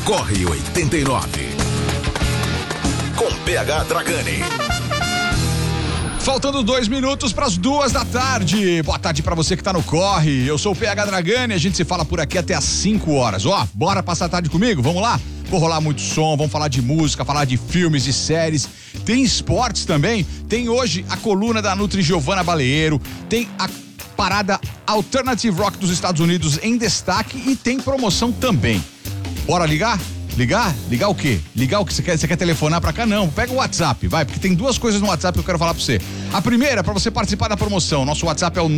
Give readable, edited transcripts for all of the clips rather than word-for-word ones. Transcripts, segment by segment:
Corre 89. Com PH Dragani. Faltando 2 minutos para as 2 da tarde. Boa tarde para você que tá no Corre. Eu sou o PH Dragani, a gente se fala por aqui até às 5 horas. Ó, bora passar a tarde comigo? Vamos lá? Vou rolar muito som, vamos falar de música, falar de filmes, de séries. Tem esportes também. Tem hoje a coluna da Nutri Giovana Baleiro. Tem a parada Alternative Rock dos Estados Unidos em destaque e tem promoção também. Bora ligar? Ligar o quê? Ligar o que você quer? Você quer telefonar pra cá? Não, pega o WhatsApp, vai, porque tem 2 coisas no WhatsApp que eu quero falar pra você. A primeira, pra você participar da promoção, nosso WhatsApp é o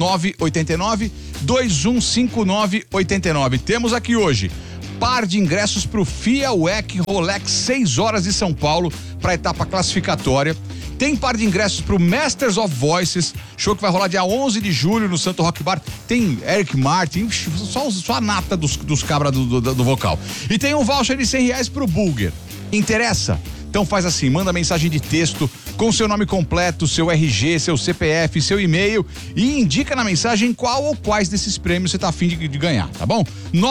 989-2159-89. Temos aqui hoje par de ingressos pro FIA WEC Rolex 6 horas de São Paulo pra etapa classificatória. Tem par de ingressos pro Masters of Voices, show que vai rolar dia 11 de julho no Santo Rock Bar. Tem Eric Martin, só a nata dos cabras do vocal. E tem um voucher de R$100 pro Bulger. Interessa? Então faz assim, manda mensagem de texto com seu nome completo, seu RG, seu CPF, seu e-mail e indica na mensagem qual ou quais desses prêmios você tá afim de ganhar, tá bom?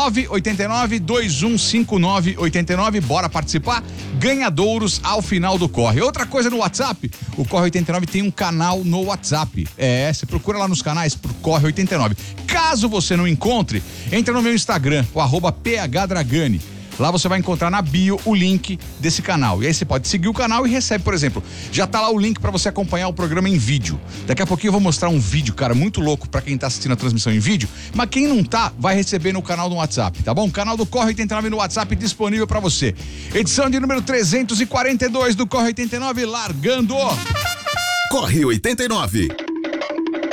989-2159-89, bora participar? Ganhadouros ao final do Corre. Outra coisa no WhatsApp, o Corre 89 tem um canal no WhatsApp. Você procura lá nos canais por Corre 89. Caso você não encontre, entra no meu Instagram, o @PHDragani. Lá você vai encontrar na bio o link desse canal. E aí você pode seguir o canal e recebe, por exemplo, já tá lá o link pra você acompanhar o programa em vídeo. Daqui a pouquinho eu vou mostrar um vídeo, cara, muito louco pra quem tá assistindo a transmissão em vídeo, mas quem não tá, vai receber no canal do WhatsApp, tá bom? O canal do Corre 89 no WhatsApp disponível pra você. Edição de número 342 do Corre 89, largando. Corre 89.